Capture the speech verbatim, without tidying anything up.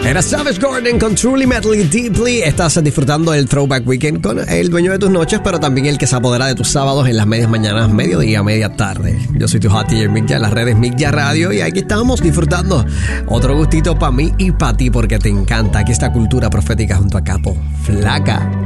Era Savage Garden con Truly Medley Deeply. Estás disfrutando el Throwback Weekend con el dueño de tus noches, pero también el que se apodera de tus sábados en las medias mañanas, mediodía, media tarde. Yo soy tu hot teacher Mick Ya en las redes Mick Ya Radio, y aquí estamos disfrutando otro gustito para mí y para ti, porque te encanta aquí esta cultura profética junto a Capo Flaca.